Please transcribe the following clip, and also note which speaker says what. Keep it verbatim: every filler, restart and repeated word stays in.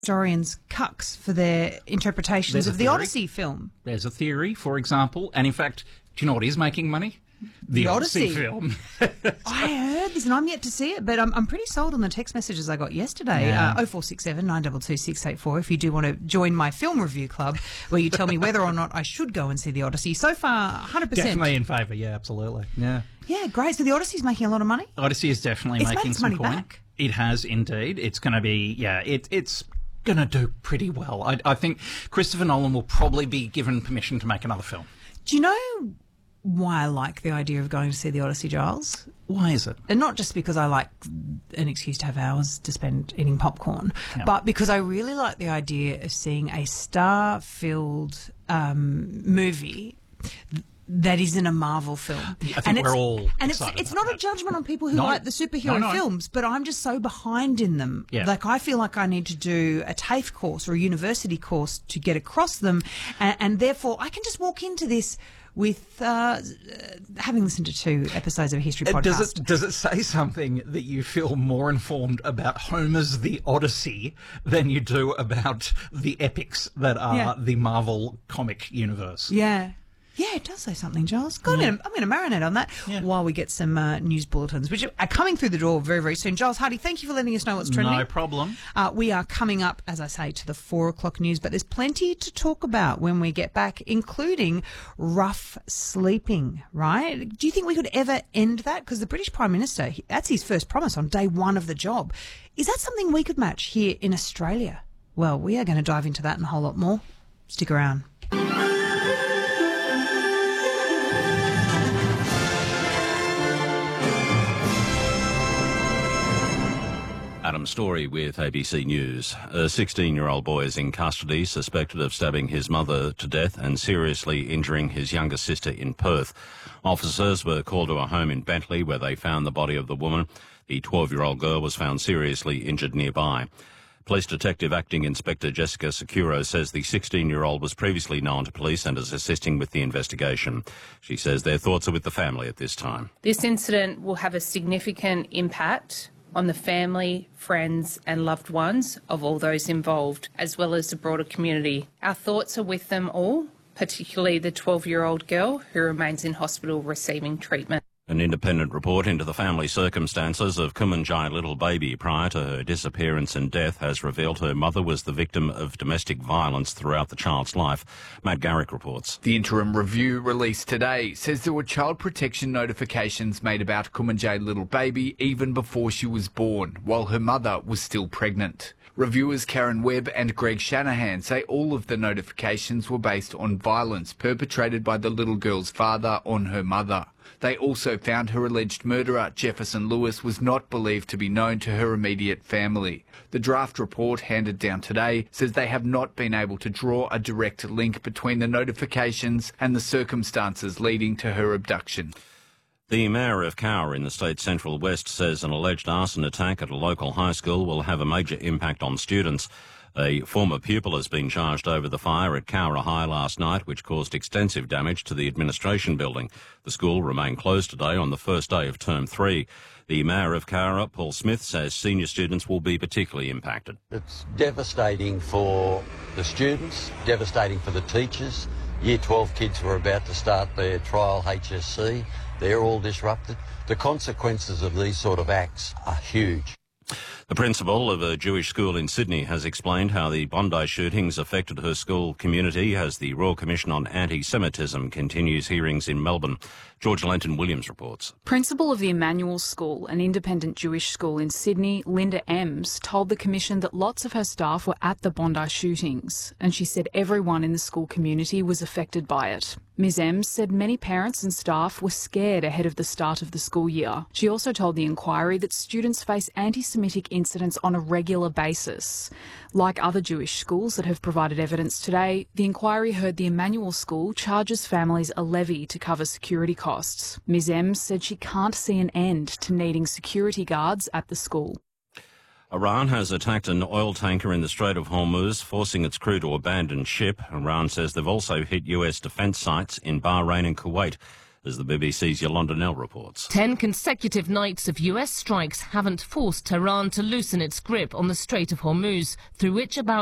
Speaker 1: historians cucks for their interpretations
Speaker 2: There's a
Speaker 1: of the
Speaker 2: theory.
Speaker 1: Odyssey film.
Speaker 2: There's a theory, for example, and in fact, do you know what is making money? The,
Speaker 1: The
Speaker 2: Odyssey,
Speaker 1: Odyssey.
Speaker 2: film.
Speaker 1: I heard this, and I'm yet to see it, but I'm, I'm pretty sold on the text messages I got yesterday.
Speaker 2: Yeah.
Speaker 1: Uh, oh four six seven, nine two two, six eight four if you do want to join my film review club, where you tell me whether or not I should go and see the Odyssey. So far, one hundred percent.
Speaker 2: Definitely in favour, yeah, absolutely. Yeah.
Speaker 1: Yeah, great. So the Odyssey's making a lot of money?
Speaker 2: Odyssey is definitely
Speaker 1: It's made
Speaker 2: making
Speaker 1: its
Speaker 2: some
Speaker 1: money
Speaker 2: coin.
Speaker 1: back.
Speaker 2: It has indeed. It's going to be, yeah, it, it's going to do pretty well. I, I think Christopher Nolan will probably be given permission to make another film.
Speaker 1: Do you know why I like the idea of going to see the Odyssey, Giles?
Speaker 2: Why is it?
Speaker 1: And not just because I like an excuse to have hours to spend eating popcorn,
Speaker 2: Yeah.
Speaker 1: but because I really like the idea of seeing a star-filled um, movie that isn't a Marvel film.
Speaker 2: I think
Speaker 1: and
Speaker 2: we're
Speaker 1: it's,
Speaker 2: all
Speaker 1: And it's,
Speaker 2: excited
Speaker 1: it's
Speaker 2: about
Speaker 1: not a
Speaker 2: that.
Speaker 1: judgment on people who
Speaker 2: No.
Speaker 1: like the superhero
Speaker 2: No, no.
Speaker 1: films, but I'm just so behind in them.
Speaker 2: Yeah.
Speaker 1: Like, I feel like I need to do a TAFE course or a university course to get across them, and, and therefore I can just walk into this with uh, having listened to two episodes of a history
Speaker 2: Uh,
Speaker 1: podcast.
Speaker 2: Does it, does it say something that you feel more informed about Homer's The Odyssey than you do about the epics that are
Speaker 1: Yeah.
Speaker 2: the Marvel comic universe?
Speaker 1: Yeah. Yeah, it does say something, Giles. God, I'm gonna- I'm going to marinate on that
Speaker 2: Yeah.
Speaker 1: while we get some uh, news bulletins, which are coming through the door very, very soon. Giles Hardy, thank you for letting us know what's trending.
Speaker 2: No problem.
Speaker 1: Uh, we are coming up, as I say, to the four o'clock news, but there's plenty to talk about when we get back, including rough sleeping, right? Do you think we could ever end that? Because the British Prime Minister, he- that's his first promise on day one of the job. Is that something we could match here in Australia? Well, we are going to dive into that and a whole lot more. Stick around.
Speaker 3: Adam Story with A B C News. A sixteen-year-old boy is in custody, suspected of stabbing his mother to death and seriously injuring his younger sister in Perth. Officers were called to a home in Bentley where they found the body of the woman. The twelve-year-old girl was found seriously injured nearby. Police Detective Acting Inspector Jessica Securo says the sixteen-year-old was previously known to police and is assisting with the investigation. She says their thoughts are with the family at this time.
Speaker 4: This incident will have a significant impact on the family, friends and loved ones of all those involved, as well as the broader community. Our thoughts are with them all, particularly the twelve-year-old girl who remains in hospital receiving treatment.
Speaker 3: An independent report into the family circumstances of Kumanjai little baby prior to her disappearance and death has revealed her mother was the victim of domestic violence throughout the child's life. Matt Garrick reports.
Speaker 5: The interim review released today says there were child protection notifications made about Kumanjai little baby even before she was born, while her mother was still pregnant. Reviewers Karen Webb and Greg Shanahan say all of the notifications were based on violence perpetrated by the little girl's father on her mother. They also found her alleged murderer, Jefferson Lewis, was not believed to be known to her immediate family. The draft report handed down today says they have not been able to draw a direct link between the notifications and the circumstances leading to her abduction.
Speaker 3: The mayor of Cowra in the state's central west says an alleged arson attack at a local high school will have a major impact on students. A former pupil has been charged over the fire at Cowra High last night, which caused extensive damage to the administration building. The school remained closed today on the first day of term three. The mayor of Cowra, Paul Smith, says senior students will be particularly impacted.
Speaker 6: It's devastating for the students, devastating for the teachers. Year twelve kids were about to start their trial H S C. They're all disrupted. The consequences of these sort of acts are huge.
Speaker 3: The principal of a Jewish school in Sydney has explained how the Bondi shootings affected her school community as the Royal Commission on Anti-Semitism continues hearings in Melbourne. George Lenton Williams reports.
Speaker 7: Principal of the Emmanuel School, an independent Jewish school in Sydney, Linda Ems, told the Commission that lots of her staff were at the Bondi shootings, and she said everyone in the school community was affected by it. Miz Ems said many parents and staff were scared ahead of the start of the school year. She also told the inquiry that students face anti-Semitic incidents on a regular basis. Like other Jewish schools that have provided evidence today, the inquiry heard the Emmanuel School charges families a levy to cover security costs. Miz Ems said she can't see an end to needing security guards at the school.
Speaker 3: Iran has attacked an oil tanker in the Strait of Hormuz, forcing its crew to abandon ship. Iran says they've also hit U S defence sites in Bahrain and Kuwait. as the B B C's Yolanda Nell reports.
Speaker 8: Ten consecutive nights of U S strikes haven't forced Tehran to loosen its grip on the Strait of Hormuz, through which about